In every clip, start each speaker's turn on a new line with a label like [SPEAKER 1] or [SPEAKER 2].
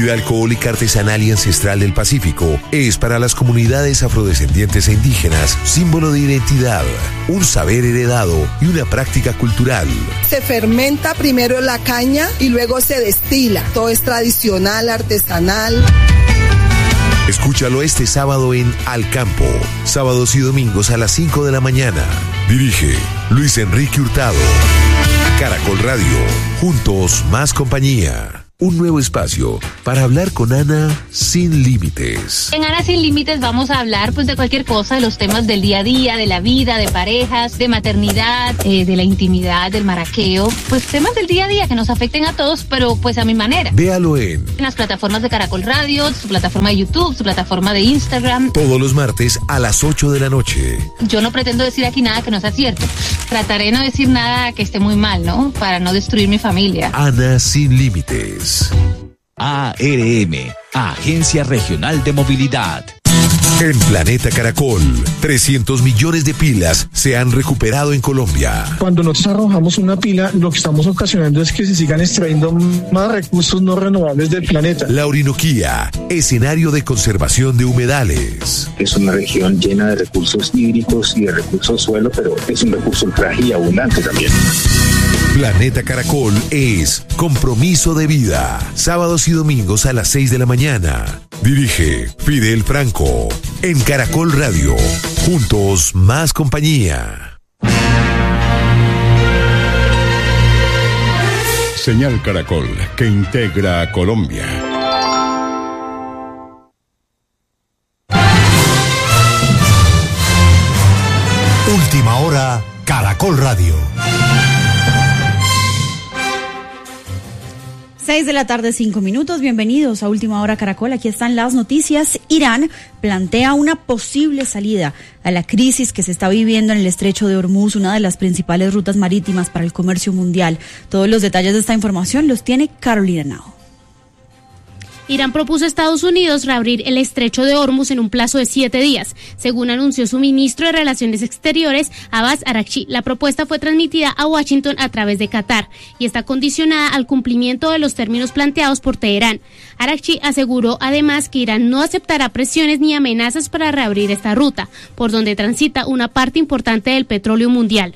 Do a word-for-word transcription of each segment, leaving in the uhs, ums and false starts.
[SPEAKER 1] bebida alcohólica artesanal y ancestral del Pacífico, es para las comunidades afrodescendientes e indígenas símbolo de identidad, un saber heredado y una práctica cultural.
[SPEAKER 2] Se fermenta primero la caña y luego se destila. Todo es tradicional, artesanal.
[SPEAKER 1] Escúchalo este sábado en Al Campo, sábados y domingos a las cinco de la mañana. Dirige Luis Enrique Hurtado. Caracol Radio, juntos más compañía. Un nuevo espacio para hablar con Ana sin límites.
[SPEAKER 3] En Ana sin límites vamos a hablar pues de cualquier cosa, de los temas del día a día, de la vida, de parejas, de maternidad, eh, de la intimidad, del maraqueo, pues temas del día a día que nos afecten a todos, pero pues a mi manera.
[SPEAKER 1] Véalo en,
[SPEAKER 3] en las plataformas de Caracol Radio, su plataforma de YouTube, su plataforma de Instagram.
[SPEAKER 1] Todos los martes a las ocho de la noche.
[SPEAKER 3] Yo no pretendo decir aquí nada que no sea cierto. Trataré de no decir nada que esté muy mal, ¿no? Para no destruir mi familia.
[SPEAKER 1] Ana sin límites.
[SPEAKER 4] A R M, Agencia Regional de Movilidad.
[SPEAKER 1] En Planeta Caracol, trescientos millones de pilas se han recuperado en Colombia.
[SPEAKER 5] Cuando nosotros arrojamos una pila, lo que estamos ocasionando es que se sigan extrayendo más recursos no renovables del planeta.
[SPEAKER 1] La Orinoquía, escenario de conservación de humedales.
[SPEAKER 6] Es una región llena de recursos hídricos y de recursos suelo, pero es un recurso frágil y abundante también.
[SPEAKER 1] Planeta Caracol es compromiso de vida. Sábados y domingos a las seis de la mañana. Dirige Fidel Franco. En Caracol Radio. Juntos más compañía.
[SPEAKER 7] Señal Caracol, que integra a Colombia.
[SPEAKER 8] Última hora, Caracol Radio.
[SPEAKER 9] Seis de la tarde, cinco minutos. Bienvenidos a Última Hora Caracol. Aquí están las noticias. Irán plantea una posible salida a la crisis que se está viviendo en el Estrecho de Hormuz, una de las principales rutas marítimas para el comercio mundial. Todos los detalles de esta información los tiene Carolina Nao.
[SPEAKER 10] Irán propuso a Estados Unidos reabrir el Estrecho de Hormuz en un plazo de siete días, según anunció su ministro de Relaciones Exteriores, Abbas Araghchi. La propuesta fue transmitida a Washington a través de Qatar y está condicionada al cumplimiento de los términos planteados por Teherán. Araghchi aseguró además que Irán no aceptará presiones ni amenazas para reabrir esta ruta, por donde transita una parte importante del petróleo mundial.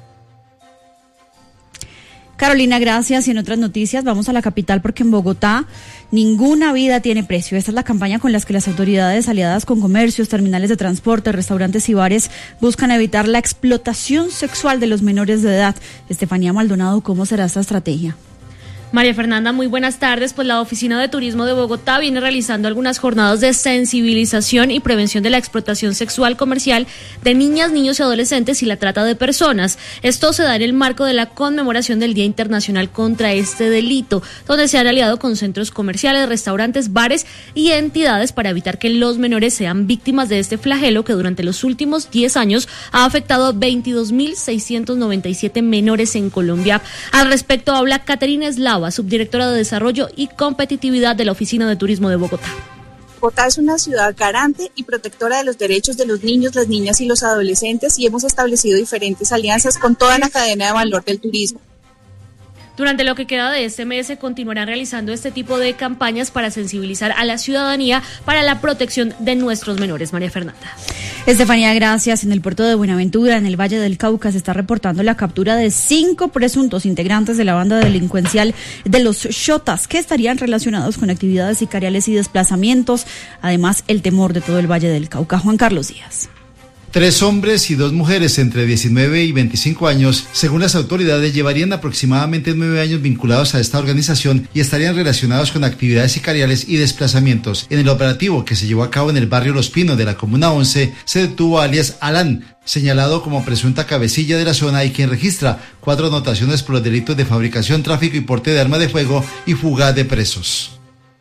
[SPEAKER 9] Carolina, gracias. Y en otras noticias vamos a la capital porque en Bogotá ninguna vida tiene precio. Esta es la campaña con la que las autoridades aliadas con comercios, terminales de transporte, restaurantes y bares buscan evitar la explotación sexual de los menores de edad. Estefanía Maldonado, ¿cómo será esta estrategia?
[SPEAKER 11] María Fernanda, muy buenas tardes. Pues la Oficina de Turismo de Bogotá viene realizando algunas jornadas de sensibilización y prevención de la explotación sexual comercial de niñas, niños y adolescentes y la trata de personas. Esto se da en el marco de la conmemoración del Día Internacional contra este delito, donde se han aliado con centros comerciales, restaurantes, bares y entidades para evitar que los menores sean víctimas de este flagelo que durante los últimos diez años ha afectado a veintidós mil seiscientos noventa y siete menores en Colombia. Al respecto habla Caterina Eslava, subdirectora de Desarrollo y Competitividad de la Oficina de Turismo de Bogotá.
[SPEAKER 12] Bogotá es una ciudad garante y protectora de los derechos de los niños, las niñas y los adolescentes y hemos establecido diferentes alianzas con toda la cadena de valor del turismo.
[SPEAKER 11] Durante lo que queda de este mes se continuarán realizando este tipo de campañas para sensibilizar a la ciudadanía para la protección de nuestros menores. María Fernanda.
[SPEAKER 9] Estefanía, gracias. En el puerto de Buenaventura, en el Valle del Cauca, se está reportando la captura de cinco presuntos integrantes de la banda delincuencial de los Xotas, que estarían relacionados con actividades sicariales y desplazamientos. Además, el temor de todo el Valle del Cauca. Juan Carlos Díaz.
[SPEAKER 13] Tres hombres y dos mujeres entre diecinueve y veinticinco años, según las autoridades, llevarían aproximadamente nueve años vinculados a esta organización y estarían relacionados con actividades sicariales y desplazamientos. En el operativo que se llevó a cabo en el barrio Los Pinos de la Comuna once, se detuvo a alias Alan, señalado como presunta cabecilla de la zona y quien registra cuatro anotaciones por los delitos de fabricación, tráfico y porte de arma de fuego y fuga de presos.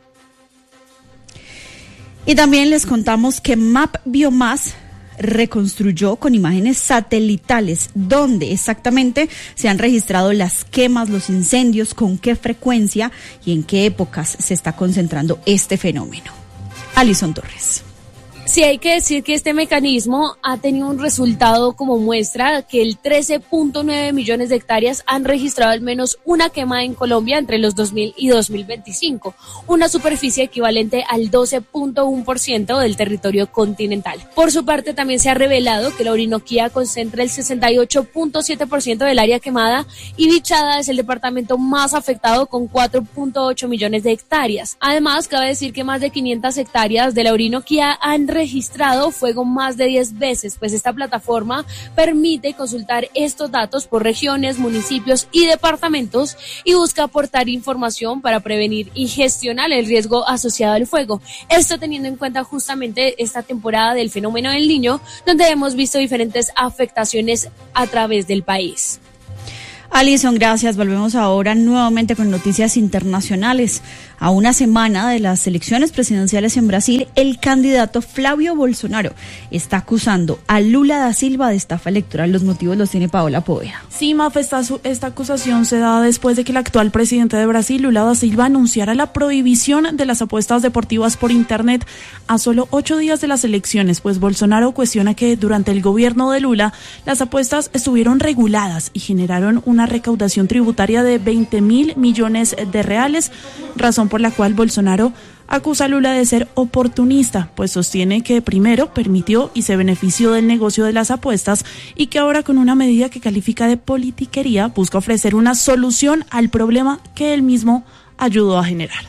[SPEAKER 9] Y también les contamos que Map Biomass reconstruyó con imágenes satelitales dónde exactamente se han registrado las quemas, los incendios, con qué frecuencia y en qué épocas se está concentrando este fenómeno. Alison Torres.
[SPEAKER 14] Sí, hay que decir que este mecanismo ha tenido un resultado como muestra que el trece punto nueve millones de hectáreas han registrado al menos una quema en Colombia entre los dos mil y dos mil veinticinco, una superficie equivalente al doce punto uno por ciento del territorio continental. Por su parte, también se ha revelado que la Orinoquía concentra el sesenta y ocho punto siete por ciento del área quemada y Vichada es el departamento más afectado con cuatro punto ocho millones de hectáreas. Además, cabe decir que más de quinientas hectáreas de la Orinoquía han registrado fuego más de diez veces, pues esta plataforma permite consultar estos datos por regiones, municipios y departamentos y busca aportar información para prevenir y gestionar el riesgo asociado al fuego. Esto teniendo en cuenta justamente esta temporada del fenómeno del Niño, donde hemos visto diferentes afectaciones a través del país.
[SPEAKER 9] Alison, gracias. Volvemos ahora nuevamente con noticias internacionales. A una semana de las elecciones presidenciales en Brasil, el candidato Flavio Bolsonaro está acusando a Lula da Silva de estafa electoral. Los motivos los tiene Paola Poveda.
[SPEAKER 15] Sí, Maf, esta, esta acusación se da después de que el actual presidente de Brasil, Lula da Silva, anunciara la prohibición de las apuestas deportivas por internet a solo ocho días de las elecciones, pues Bolsonaro cuestiona que durante el gobierno de Lula las apuestas estuvieron reguladas y generaron una recaudación tributaria de veinte mil millones de reales, razón por la cual Bolsonaro acusa a Lula de ser oportunista, pues sostiene que primero permitió y se benefició del negocio de las apuestas y que ahora con una medida que califica de politiquería busca ofrecer una solución al problema que él mismo ayudó a generar.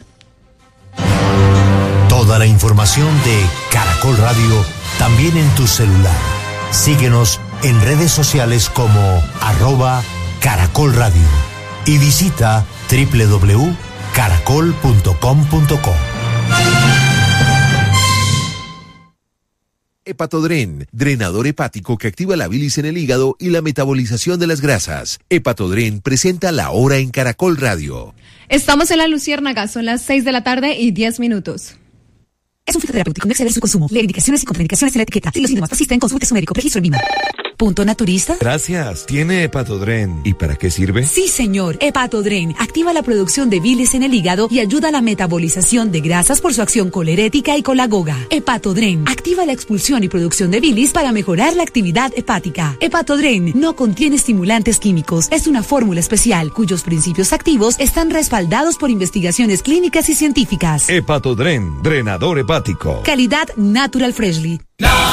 [SPEAKER 8] Toda la información de Caracol Radio también en tu celular. Síguenos en redes sociales como arroba Caracol Radio y visita doble u doble u doble u punto caracol punto com punto co.
[SPEAKER 1] Hepatodren, drenador hepático que activa la bilis en el hígado y la metabolización de las grasas. Hepatodren presenta La Hora en Caracol Radio.
[SPEAKER 16] Estamos en La Luciérnaga, son las seis de la tarde y diez minutos.
[SPEAKER 17] Es un fitoterapéutico, no exceder su consumo. Lee indicaciones y contraindicaciones en la etiqueta. Si los síntomas persisten, consulte a su médico. Registro en Vima. ¿Punto naturista?
[SPEAKER 18] Gracias. ¿Tiene Hepatodren? ¿Y para qué sirve?
[SPEAKER 17] Sí, señor. Hepatodren activa la producción de bilis en el hígado y ayuda a la metabolización de grasas por su acción colerética y colagoga. Hepatodren activa la expulsión y producción de bilis para mejorar la actividad hepática. Hepatodren no contiene estimulantes químicos. Es una fórmula especial cuyos principios activos están respaldados por investigaciones clínicas y científicas.
[SPEAKER 18] Hepatodren, drenador hepático.
[SPEAKER 17] Calidad Natural Freshly.